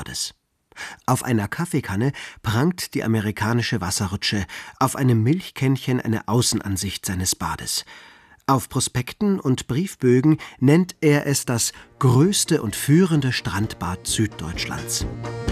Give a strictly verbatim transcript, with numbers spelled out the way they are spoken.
Bades. Auf einer Kaffeekanne prangt die amerikanische Wasserrutsche, auf einem Milchkännchen eine Außenansicht seines Bades. Auf Prospekten und Briefbögen nennt er es das größte und führende Strandbad Süddeutschlands.